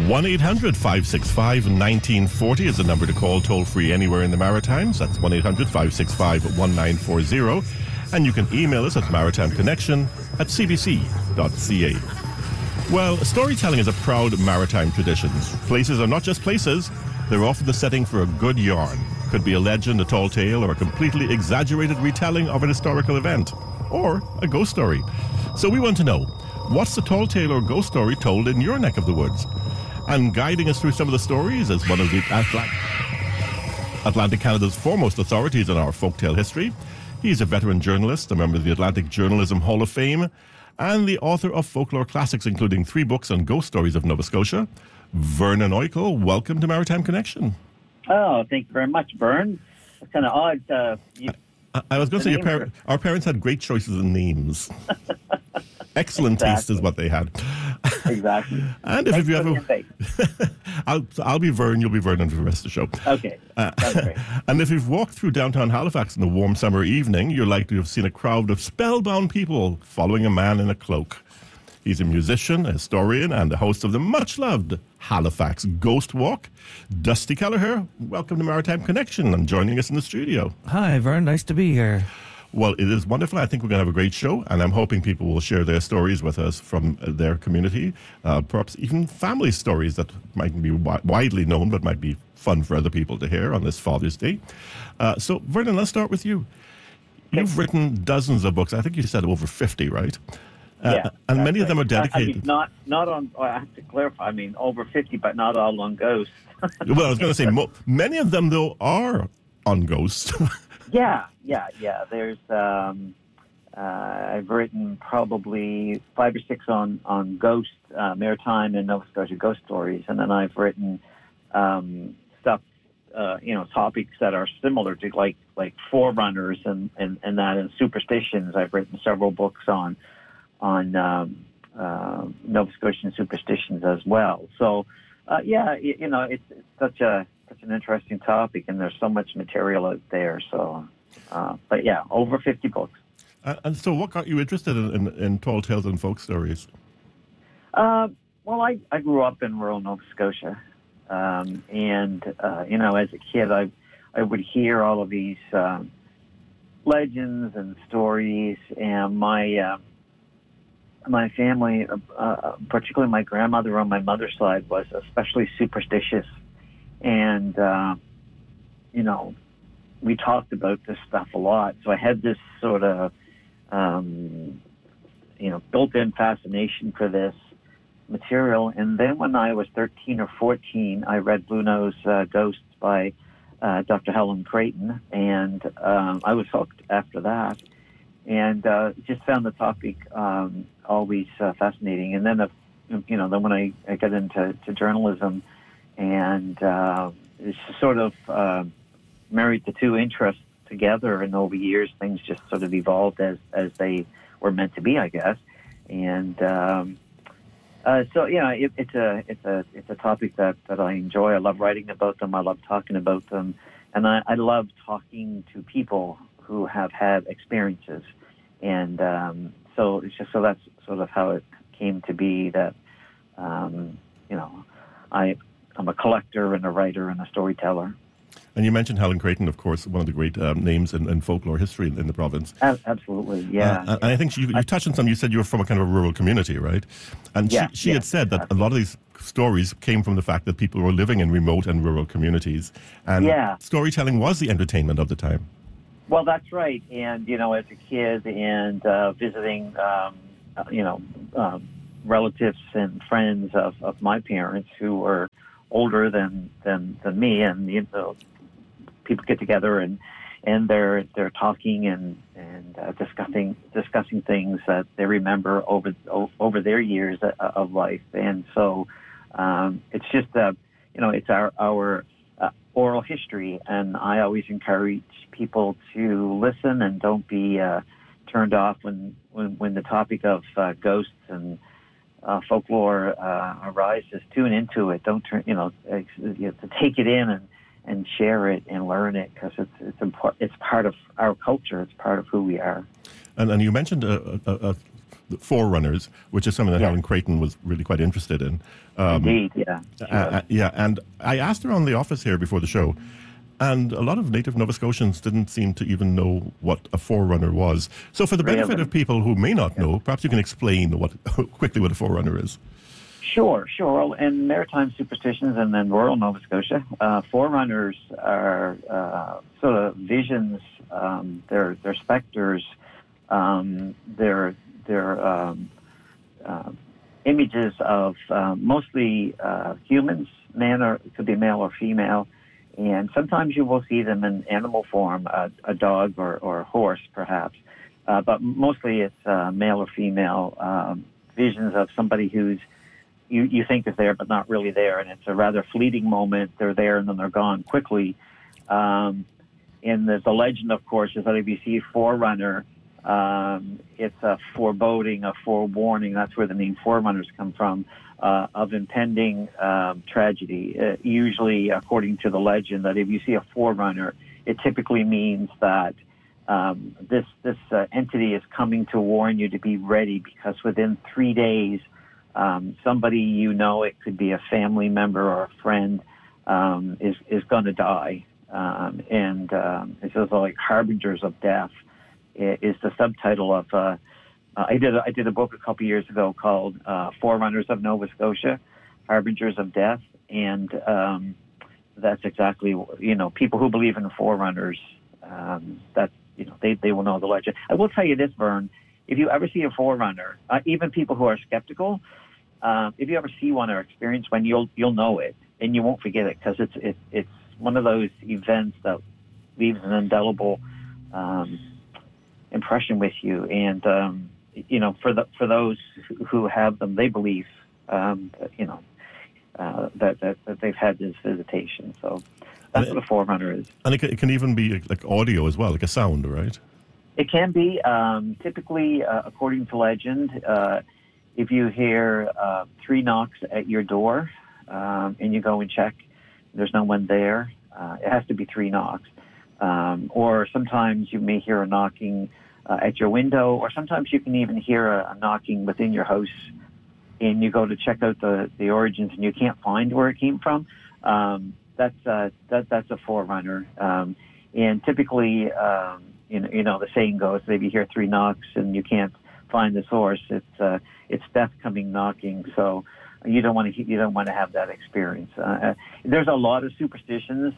1-800-565-1940 is the number to call toll-free anywhere in the Maritimes. That's 1-800-565-1940. And you can email us at maritimeconnection@cbc.ca. Well, storytelling is a proud maritime tradition. Places are not just places, they're often the setting for a good yarn. Could be a legend, a tall tale, or a completely exaggerated retelling of an historical event. Or a ghost story. So we want to know, what's the tall tale or ghost story told in your neck of the woods? And guiding us through some of the stories is one of the Atlantic Canada's foremost authorities on our folktale history. He's a veteran journalist, a member of the Atlantic Journalism Hall of Fame, and the author of folklore classics, including 3 books on ghost stories of Nova Scotia. Vernon Oikel, welcome to Maritime Connection. Oh, thank you very much, Vern. It's kind of odd. I was going to say our parents had great choices in names. Excellent taste is what they had. Exactly. And if you ever, I'll be Vern, you'll be Vernon for the rest of the show. Okay, that's great. And if you've walked through downtown Halifax in a warm summer evening, you're likely to have seen a crowd of spellbound people following a man in a cloak. He's a musician, a historian, and the host of the much-loved Halifax Ghost Walk. Dusty Kelleher, welcome to Maritime Connection and joining us in the studio. Hi, Vern. Nice to be here. Well, it is wonderful. I think we're going to have a great show, and I'm hoping people will share their stories with us from their community, perhaps even family stories that might be widely known but might be fun for other people to hear on this Father's Day. So, Vernon, let's start with you. You've written dozens of books. I think you said over 50, right? Yeah, and many of them are dedicated. not on. I have to clarify. I mean, over 50, but not all on ghosts. Well, I was going to say many of them though are on ghosts. Yeah. There's I've written probably 5 or 6 on ghost, maritime and Nova Scotia ghost stories, and then I've written stuff, topics that are similar to like forerunners and that, and superstitions. I've written several books on Nova Scotian superstitions as well. So, it's such an interesting topic, and there's so much material out there. So, but yeah, over 50 books. And so what got you interested in tall tales and folk stories? Well, I grew up in rural Nova Scotia. And as a kid, I would hear all of these legends and stories, and my family, particularly my grandmother on my mother's side, was especially superstitious. And, we talked about this stuff a lot. So I had this sort of, built-in fascination for this material. And then when I was 13 or 14, I read Blue Nose Ghosts by Dr. Helen Creighton. And I was hooked after that. And just found the topic always fascinating. And then, then when I got into journalism, and it's sort of married the two interests together, and over years things just sort of evolved as they were meant to be, I guess. And it's a topic that I enjoy. I love writing about them. I love talking about them, and I love talking to people who have had experiences. And so that's sort of how it came to be that I'm a collector and a writer and a storyteller. And you mentioned Helen Creighton, of course, one of the great names in folklore history in the province. Absolutely, yeah. And I think you touched on something. You said you were from a kind of a rural community, right? And she had said that a lot of these stories came from the fact that people were living in remote and rural communities. And storytelling was the entertainment of the time. Well, that's right. And, as a kid and visiting, relatives and friends of my parents who were older than me, and people get together and they're talking and discussing things that they remember over their years of life. And so it's just it's our oral history, and I always encourage people to listen and don't be turned off when the topic of ghosts and folklore arises. Tune into it. Don't turn. You have to take it in and share it and learn it, because it's important. It's part of our culture. It's part of who we are. And you mentioned a the forerunners, which is something that Yeah. Helen Creighton was really quite interested in. Indeed, yeah. Yeah, and I asked her on the office here before the show, and a lot of native Nova Scotians didn't seem to even know what a forerunner was. So for the benefit Really? of people who may not know, perhaps you can explain quickly what a forerunner is. Sure. Well, in maritime superstitions and then rural Nova Scotia, forerunners are sort of visions. They're specters. They're images of mostly humans, it could be male or female, and sometimes you will see them in animal form, a dog or a horse, perhaps. But mostly it's male or female visions of somebody who's you think is there but not really there, and it's a rather fleeting moment. They're there and then they're gone quickly. And the legend, of course, is that if you see a forerunner, it's a foreboding, a forewarning. That's where the name forerunners come from, of impending tragedy. Usually, according to the legend, that if you see a forerunner, it typically means that this entity is coming to warn you to be ready, because within 3 days, somebody it could be a family member or a friend, is going to die. And it's sort of like harbingers of death is the subtitle of I did a book a couple years ago called Forerunners of Nova Scotia, Harbingers of Death, and that's exactly people who believe in forerunners. They will know the legend. I will tell you this, Vern. If you ever see a forerunner, even people who are skeptical, if you ever see one or experience one, you'll know it and you won't forget it, because it's one of those events that leaves an indelible impression with you. And for those who have them, they believe that they've had this visitation. So that's what a forerunner is. And it can even be like audio as well, like a sound, right? It can be. Typically, according to legend, if you hear 3 knocks at your door and you go and check, there's no one there, it has to be 3 knocks. Or sometimes you may hear a knocking at your window, or sometimes you can even hear a knocking within your house, and you go to check out the origins and you can't find where it came from. That's a forerunner. And typically, the saying goes, if you hear 3 knocks and you can't find the source, it's death coming knocking. So you don't want to have that experience. There's a lot of superstitions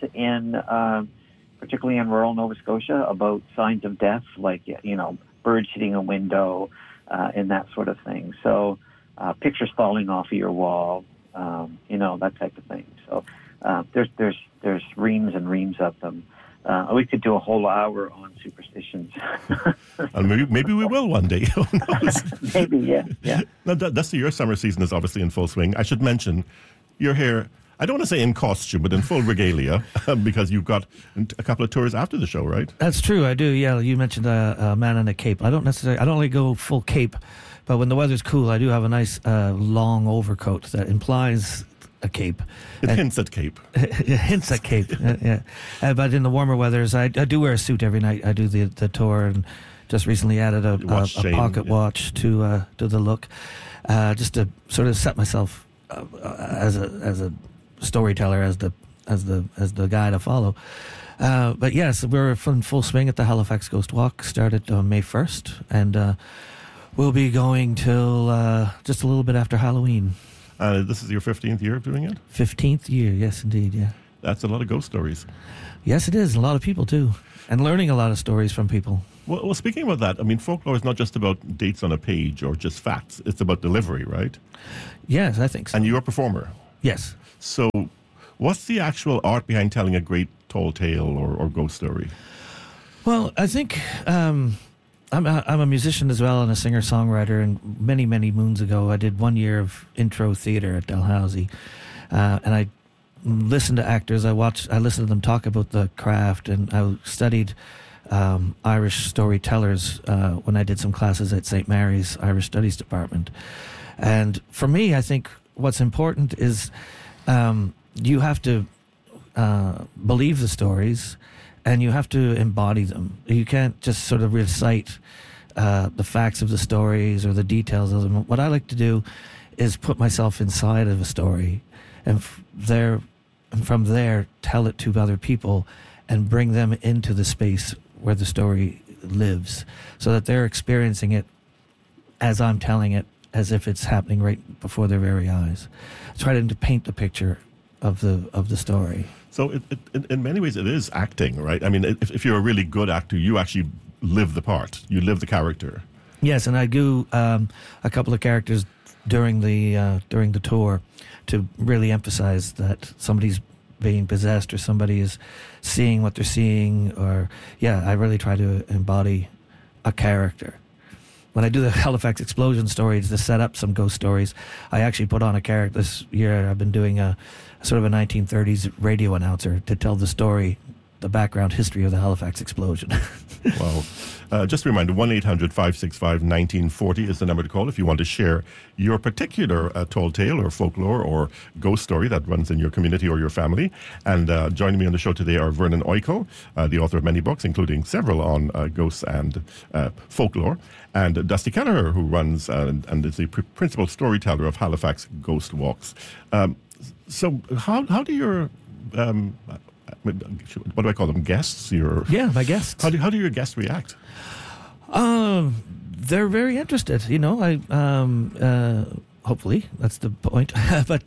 particularly in rural Nova Scotia, about signs of death, like birds hitting a window and that sort of thing. So pictures falling off of your wall, that type of thing. So there's reams and reams of them. We could do a whole hour on superstitions. And maybe we will one day. Who knows? Maybe, yeah. Now, Dusty, your summer season is obviously in full swing. I should mention, you're here, I don't want to say in costume, but in full regalia, because you've got a couple of tours after the show, right? That's true, I do, yeah. You mentioned a man in a cape. I don't really go full cape, but when the weather's cool, I do have a nice long overcoat that implies a cape. It hints at cape. It hints at cape, yeah. But in the warmer weathers, I do wear a suit every night. I do the tour, and just recently added a pocket watch to the look, just to sort of set myself as a storyteller, as the guy to follow. But yes, we're in full swing at the Halifax Ghost Walk. Started on May 1st, and we'll be going till just a little bit after Halloween. This is your 15th year of doing it? 15th year, yes, indeed, yeah. That's a lot of ghost stories. Yes, it is. A lot of people, too. And learning a lot of stories from people. Well, speaking about that, I mean, folklore is not just about dates on a page or just facts. It's about delivery, right? Yes, I think so. And you're a performer. Yes. So what's the actual art behind telling a great tall tale or ghost story? Well, I think I'm a musician as well and a singer-songwriter, and many, many moons ago I did 1 year of intro theatre at Dalhousie, and I listened to actors, I listened to them talk about the craft, and I studied Irish storytellers when I did some classes at St. Mary's Irish Studies Department. And for me, I think what's important is you have to believe the stories, and you have to embody them. You can't just sort of recite the facts of the stories or the details of them. What I like to do is put myself inside of a story, and from there tell it to other people and bring them into the space where the story lives, so that they're experiencing it as I'm telling it, as if it's happening right before their very eyes. Try to paint the picture of the story. So in many ways, it is acting, right? I mean, if you're a really good actor, you actually live the part. You live the character. Yes, and I do a couple of characters during the tour to really emphasize that somebody's being possessed or somebody is seeing what they're seeing. Or I really try to embody a character. When I do the Halifax Explosion stories to set up some ghost stories, I actually put on a character. This year I've been doing a sort of a 1930s radio announcer to tell the story, the background history of the Halifax explosion. Wow. Just a reminder, 1-800-565-1940 is the number to call if you want to share your particular tall tale or folklore or ghost story that runs in your community or your family. And joining me on the show today are Vernon Oiko, the author of many books, including several on ghosts and folklore, and Dusty Kelleher, who runs and is the principal storyteller of Halifax Ghost Walks. So how do your... what do I call them? Guests? My guests. How do your guests react? They're very interested. Hopefully that's the point. But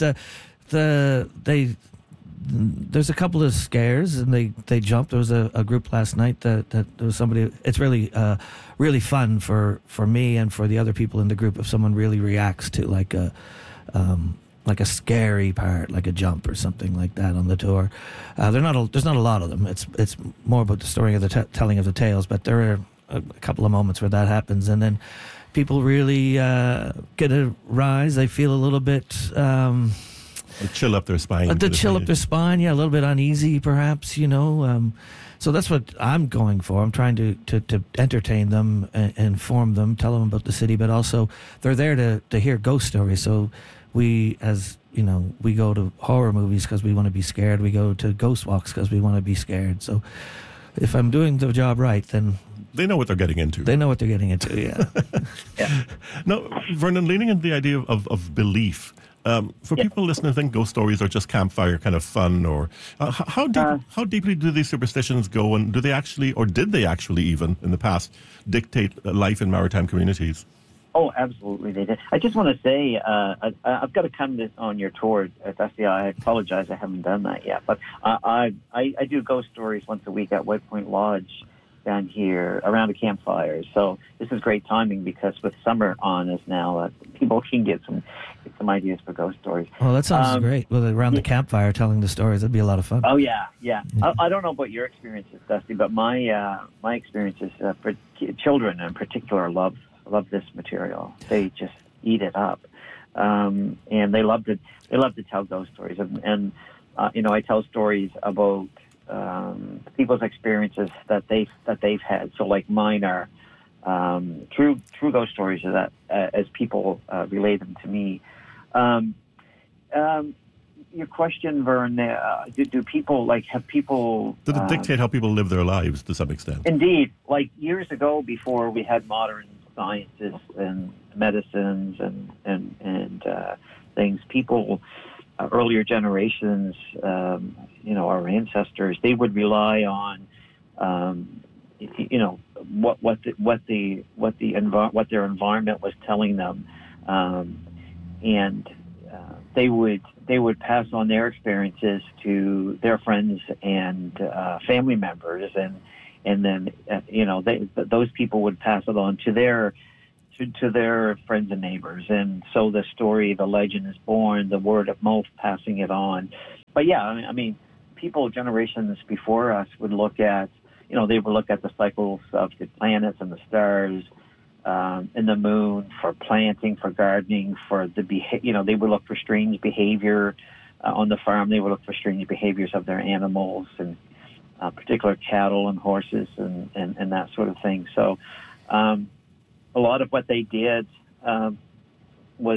there's a couple of scares and they jumped. There was a group last night that there was somebody. It's really really fun for me and for the other people in the group if someone really reacts to like a scary part, like a jump or something like that on the tour. There's not a lot of them. It's more about the story of the telling of the tales, but there are a couple of moments where that happens, and then people really get a rise. They feel a little bit... a chill up their spine. A little bit uneasy perhaps, So that's what I'm going for. I'm trying to entertain them, inform them, tell them about the city, but also they're there to hear ghost stories. So we, as you know, we go to horror movies because we want to be scared. We go to ghost walks because we want to be scared. So if I'm doing the job right, then... They know what they're getting into. Yeah. Yeah. Now, Vernon, leaning into the idea of belief, for people listening to think ghost stories are just campfire kind of fun, or how deeply do these superstitions go, and did they actually even in the past dictate life in maritime communities? Oh, absolutely, they did. I just want to say, I've got to come on your tour, Dusty. I apologize, I haven't done that yet, but I do ghost stories once a week at White Point Lodge down here around a campfire. So this is great timing because with summer on us now, people can get some ideas for ghost stories. Well, that sounds great. Well, around the campfire telling the stories, that'd be a lot of fun. Oh yeah. I don't know about your experiences, Dusty, but my experiences for children in particular love this material. They just eat it up, and they love to tell ghost stories. And I tell stories about people's experiences that they've had. So like mine are true ghost stories that as people relate them to me. Your question, Vern, do people have people... Does it dictate how people live their lives to some extent? Indeed. Like years ago, before we had modern sciences and medicines and things, people, earlier generations, our ancestors, they would rely on, what their environment was telling them, and they would pass on their experiences to their friends and family members, and then those people would pass it on to their friends and neighbors, and so the legend is born, the word of mouth passing it on. But yeah, I mean, people generations before us would look at the cycles of the planets and the stars, and the moon for planting, for gardening, for they would look for strange behavior on the farm. They would look for strange behaviors of their animals, and particular cattle and horses and that sort of thing. So a lot of what they did was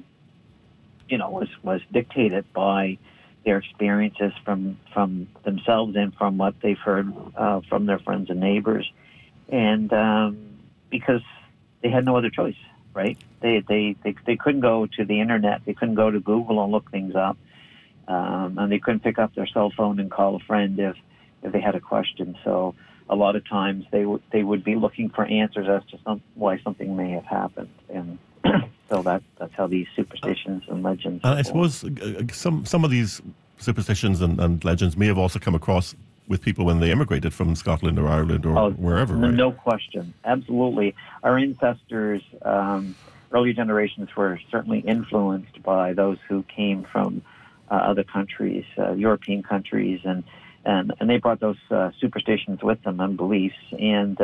dictated by their experiences from themselves and from what they've heard from their friends and neighbors. And because they had no other choice, right? They couldn't go to the internet, they couldn't go to Google and look things up, and they couldn't pick up their cell phone and call a friend if they had a question. So a lot of times they would be looking for answers as to why something may have happened, and so that's how these superstitions and legends. I suppose some of these superstitions and legends may have also come across with people when they immigrated from Scotland or Ireland or wherever, right? No question. Absolutely. Our ancestors, early generations, were certainly influenced by those who came from other countries, European countries, and they brought those superstitions with them and beliefs, and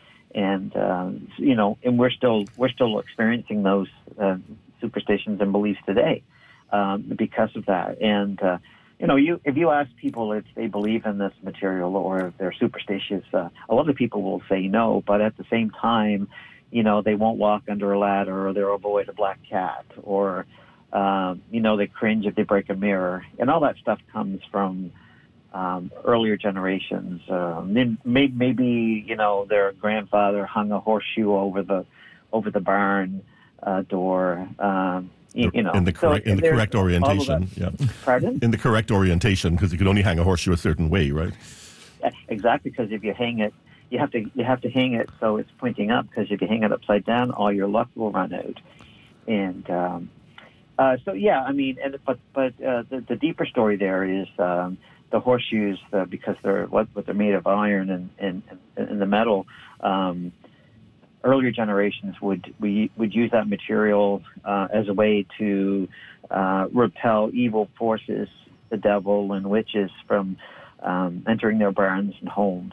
we're still experiencing those superstitions and beliefs today because of that. And if you ask people if they believe in this material or if they're superstitious, a lot of people will say no, but at the same time, they won't walk under a ladder, or they'll avoid a black cat, or they cringe if they break a mirror, and all that stuff comes from earlier generations. Maybe their grandfather hung a horseshoe over the barn door. In the correct orientation. Yeah. Pardon? In the correct orientation, because you could only hang a horseshoe a certain way, right? Exactly, because if you hang it, you have to hang it so it's pointing up. Because if you hang it upside down, all your luck will run out. And the deeper story there is the horseshoes, because they're made of iron and the metal. Earlier generations would use that material as a way to repel evil forces, the devil and witches, from entering their barns and homes.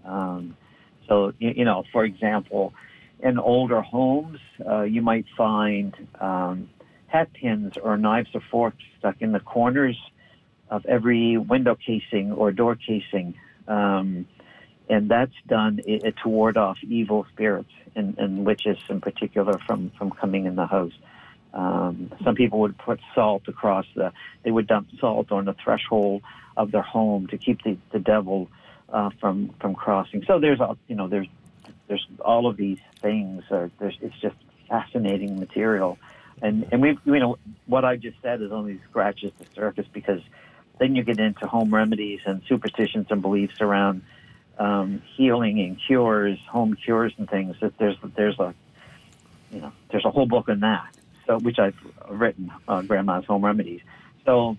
For example, in older homes, you might find hat pins or knives or forks stuck in the corners of every window casing or door casing. And that's done to ward off evil spirits and witches in particular from coming in the house. Some people would put salt they would dump salt on the threshold of their home to keep the devil from crossing. So there's all of these things. It's just fascinating material. And what I just said is only scratches the surface, because then you get into home remedies and superstitions and beliefs around healing and cures, home cures and things. That there's a whole book on that. So which I've written, Grandma's Home Remedies. So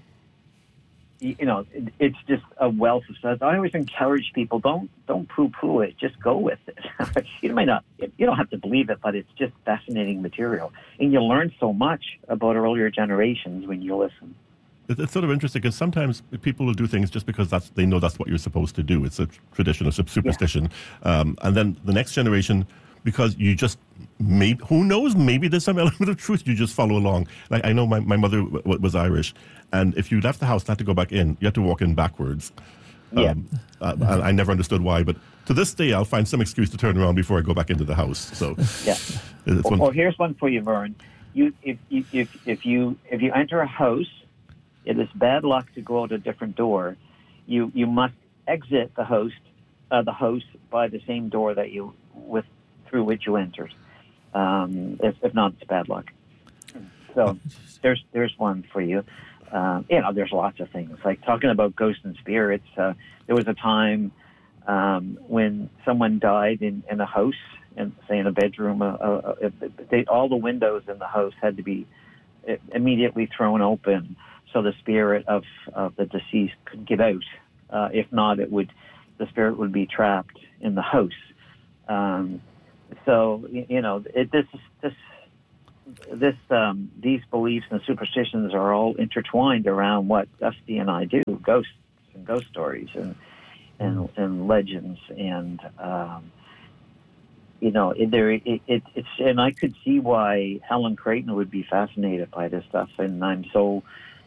it's just a wealth of stuff. I always encourage people, don't poo-poo it, just go with it. You don't have to believe it, but it's just fascinating material, and you learn so much about earlier generations when you listen. It's sort of interesting, because sometimes people will do things just because they know that's what you're supposed to do. It's a tradition, a superstition. Yeah. And then the next generation, because you just, who knows, maybe there's some element of truth, you just follow along. Like, I know my mother was Irish, and if you left the house not to go back in, you had to walk in backwards. Yeah. I never understood why, but to this day, I'll find some excuse to turn around before I go back into the house. So, yeah. Well, here's one for you, Vern. If you enter a house, it is bad luck to go out a different door. You must exit the house by the same door that through which you entered. If not, it's bad luck. So there's one for you. There's lots of things, like talking about ghosts and spirits. There was a time when someone died in a house, and say in a bedroom. All the windows in the house had to be immediately thrown open, so the spirit of the deceased could get out. If not, the spirit would be trapped in the house. These beliefs and superstitions are all intertwined around what Dusty and I do: ghosts and ghost stories and legends, and and I could see why Helen Creighton would be fascinated by this stuff, and I'm so.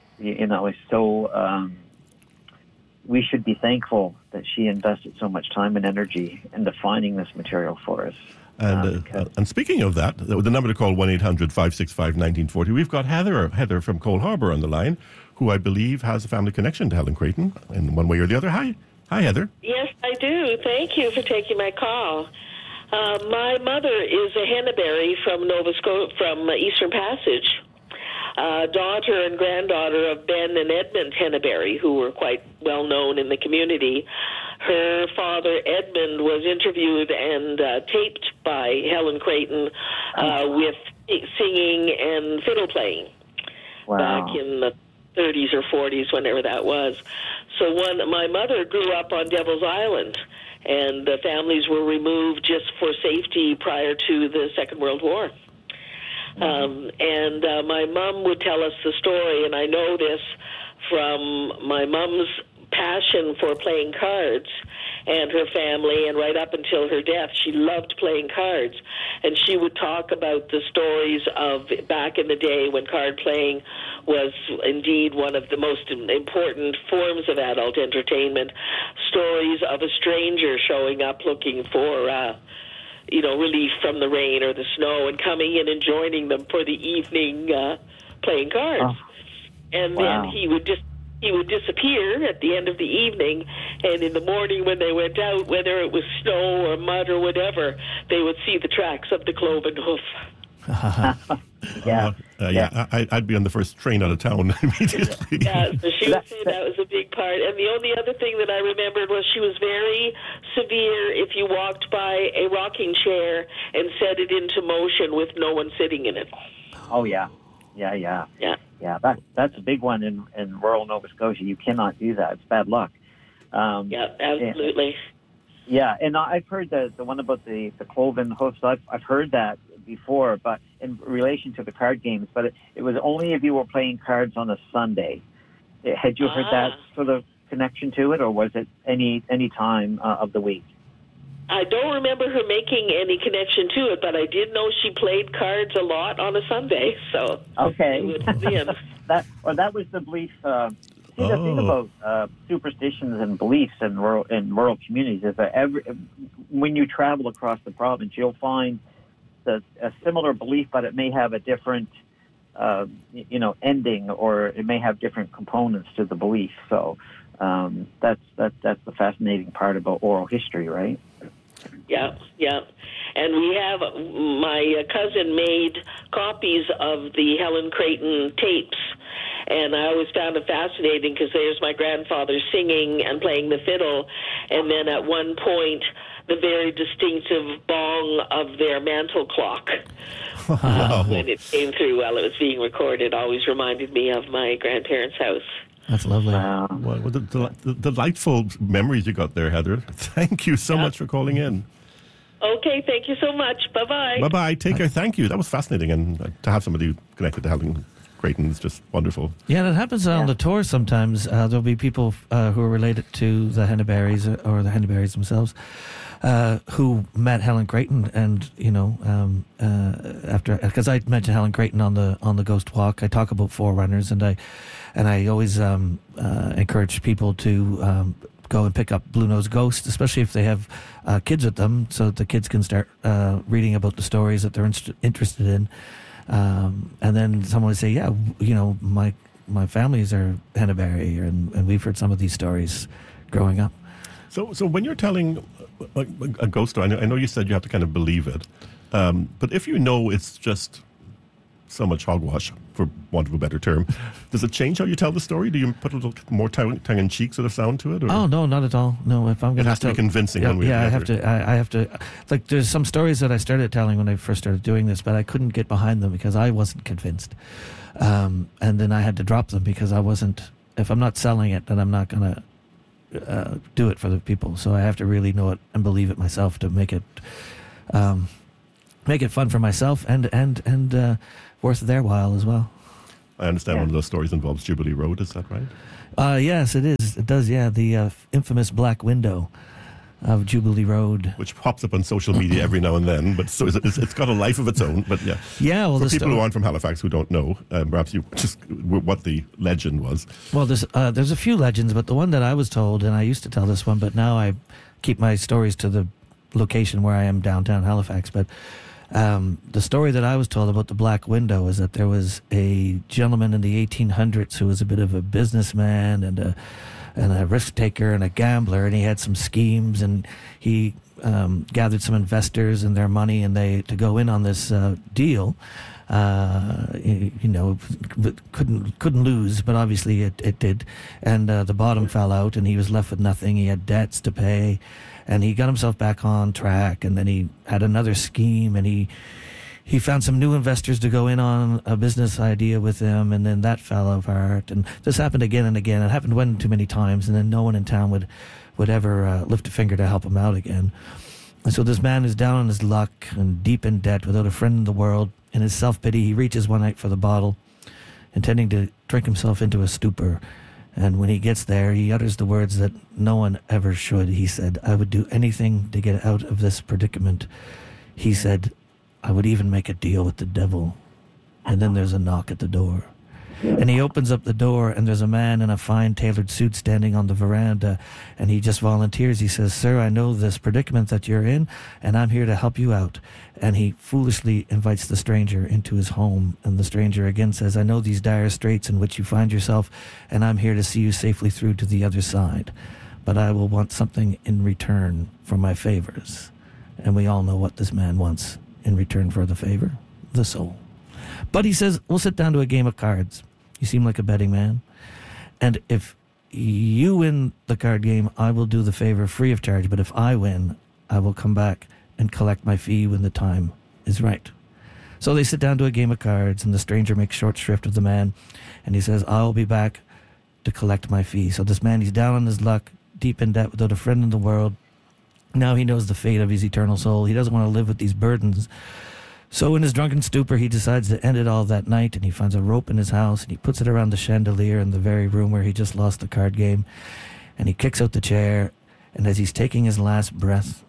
We should be thankful that she invested so much time and energy in defining this material for us. And speaking of that, the number to call 1-800-565-1940. We've got Heather from Cole Harbour on the line, who I believe has a family connection to Helen Creighton in one way or the other. Hi, Heather. Yes, I do. Thank you for taking my call. My mother is a Henneberry from Nova Scotia, from Eastern Passage. Daughter and granddaughter of Ben and Edmund Henneberry, who were quite well known in the community. Her father, Edmund, was interviewed and taped by Helen Creighton with singing and fiddle playing back in the 30s or 40s, whenever that was. So my mother grew up on Devil's Island, and the families were removed just for safety prior to the Second World War. And my mom would tell us the story, and I know this from my mom's passion for playing cards and her family, and right up until her death, she loved playing cards. And she would talk about the stories of back in the day when card playing was indeed one of the most important forms of adult entertainment. Stories of a stranger showing up looking for relief from the rain or the snow, and coming in and joining them for the evening playing cards. And then he would disappear at the end of the evening, and in the morning when they went out, whether it was snow or mud or whatever, they would see the tracks of the cloven hoof. I'd be on the first train out of town immediately. Yeah, so she would say that was a big part. And the only other thing that I remembered was she was very severe if you walked by a rocking chair and set it into motion with no one sitting in it. Oh, yeah. That's a big one in rural Nova Scotia. You cannot do that. It's bad luck. Yeah, absolutely. And I've heard the one about the cloven hoofs. I've heard that before, but in relation to the card games. But it was only if you were playing cards on a Sunday. Had you heard that sort of connection to it, or was it any time of the week? I don't remember her making any connection to it, but I did know she played cards a lot on a Sunday. So okay, that was the belief. The thing about superstitions and beliefs in rural communities is that when you travel across the province, you'll find a similar belief, but it may have a different, ending, or it may have different components to the belief. So that's the fascinating part about oral history, right? Yeah. And we have, my cousin made copies of the Helen Creighton tapes, and I always found it fascinating because there's my grandfather singing and playing the fiddle, and then at one point, the very distinctive bong of their mantel clock. When it came through while it was being recorded, always reminded me of my grandparents' house. That's lovely. Well, the delightful memories you got there, Heather. Thank you so much for calling in. Okay, thank you so much. Bye-bye. Bye-bye. Take care. Thank you. That was fascinating. And to have somebody connected to Helen Creighton is just wonderful. Yeah, that happens on the tour sometimes. There'll be people who are related to the Henneberries or the Henneberries themselves who met Helen Creighton, and after, because I mentioned Helen Creighton on the Ghost Walk, I talk about Forerunners, and I always encourage people to go and pick up Blue Nose Ghost, especially if they have kids with them, so that the kids can start reading about the stories that they're interested in. And then someone would say, my families are Henneberry, and we've heard some of these stories growing up. So when you're telling a ghost story, I know you said you have to kind of believe it, but if you know it's just so much hogwash, for want of a better term, does it change how you tell the story? Do you put a little more tongue-in-cheek sort of sound to it? Or? Oh, no, not at all. No, if I'm going to... It has to be convincing. I have to... Like, there's some stories that I started telling when I first started doing this, but I couldn't get behind them because I wasn't convinced. And then I had to drop them because I wasn't... If I'm not selling it, then I'm not going to do it for the people. So I have to really know it and believe it myself to make it fun for myself and worth their while as well. I understand one of those stories involves Jubilee Road. Is that right? Yes, it is. It does. Yeah, the infamous Black Window of Jubilee Road, which pops up on social media every now and then. But so it's got a life of its own. But yeah. Well, for people who aren't from Halifax who don't know, perhaps you just what the legend was. Well, there's a few legends, but the one that I was told, and I used to tell this one, but now I keep my stories to the location where I am, downtown Halifax. But the story that I was told about the Black Window is that there was a gentleman in the 1800s who was a bit of a businessman and a risk taker and a gambler, and he had some schemes, and he gathered some investors and their money, and they to go in on this deal. Couldn't lose, but obviously it did. And the bottom fell out, and he was left with nothing. He had debts to pay, and he got himself back on track. And then he had another scheme, and he found some new investors to go in on a business idea with him, and then that fell apart. And this happened again and again. It happened one too many times, and then no one in town would ever lift a finger to help him out again. And so this man is down on his luck and deep in debt without a friend in the world. In his self-pity, he reaches one night for the bottle, intending to drink himself into a stupor. And when he gets there, he utters the words that no one ever should. He said, "I would do anything to get out of this predicament." He said, "I would even make a deal with the devil." And then there's a knock at the door. And he opens up the door, and there's a man in a fine tailored suit standing on the veranda, and he just volunteers. He says, "Sir, I know this predicament that you're in, and I'm here to help you out." And he foolishly invites the stranger into his home, and the stranger again says, "I know these dire straits in which you find yourself, and I'm here to see you safely through to the other side. But I will want something in return for my favors." And we all know what this man wants in return for the favor: the soul. But he says, "We'll sit down to a game of cards. You seem like a betting man. And if you win the card game, I will do the favor free of charge. But if I win, I will come back and collect my fee when the time is right." So they sit down to a game of cards, and the stranger makes short shrift of the man. And he says, "I'll be back to collect my fee." So this man, he's down on his luck, deep in debt, without a friend in the world. Now he knows the fate of his eternal soul. He doesn't want to live with these burdens. So in his drunken stupor, he decides to end it all that night, and he finds a rope in his house, and he puts it around the chandelier in the very room where he just lost the card game, and he kicks out the chair, and as he's taking his last breath,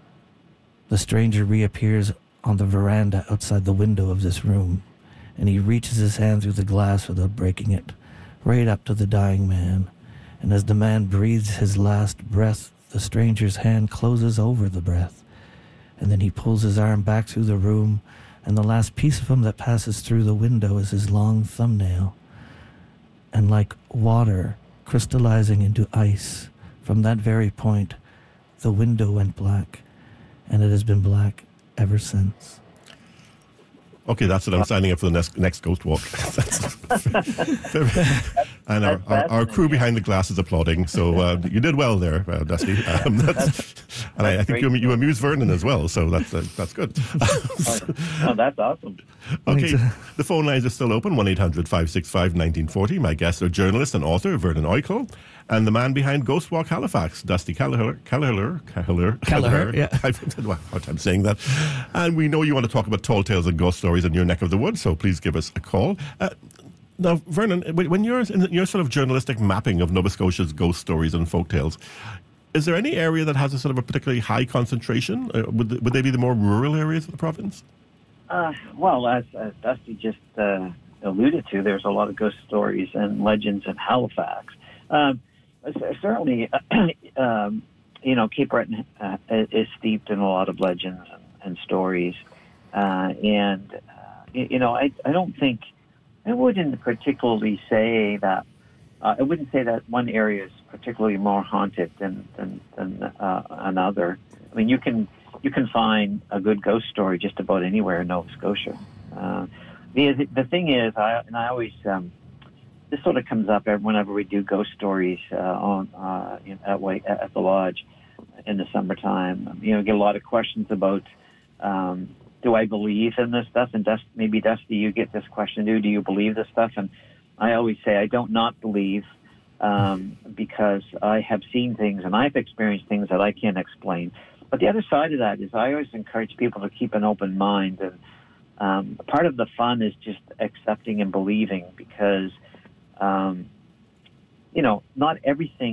the stranger reappears on the veranda outside the window of this room, and he reaches his hand through the glass without breaking it, right up to the dying man, and as the man breathes his last breath, the stranger's hand closes over the breath, and then he pulls his arm back through the room, and the last piece of him that passes through the window is his long thumbnail. And like water crystallizing into ice, from that very point, the window went black, and it has been black ever since. Okay, that's it. I'm signing up for the next Ghost Walk. And our crew behind the glass is applauding. So you did well there, Dusty. And I think you amused Vernon as well. So that's good. That's awesome. Okay, the phone lines are still open, 1-800-565-1940. My guests are journalist and author Vernon Oikel, and the man behind Ghost Walk Halifax, Dusty Kelleher. Yeah. I've had a hard time saying that. And we know you want to talk about tall tales and ghost stories in your neck of the woods, so please give us a call. Now, Vernon, when you're in your sort of journalistic mapping of Nova Scotia's ghost stories and folk tales, is there any area that has a sort of a particularly high concentration? Would they be the more rural areas of the province? Well, as Dusty just alluded to, there's a lot of ghost stories and legends in Halifax. Certainly, Cape Breton is steeped in a lot of legends and stories. I don't think, I wouldn't particularly say that, I wouldn't say that one area is particularly more haunted than another. I mean, you can find a good ghost story just about anywhere in Nova Scotia. The thing is, I always, this sort of comes up whenever we do ghost stories at the lodge in the summertime. Get a lot of questions about, do I believe in this stuff? And maybe Dusty, you get this question too. Do you believe this stuff? And I always say I don't not believe because I have seen things and I've experienced things that I can't explain. But the other side of that is I always encourage people to keep an open mind. And part of the fun is just accepting and believing because, not everything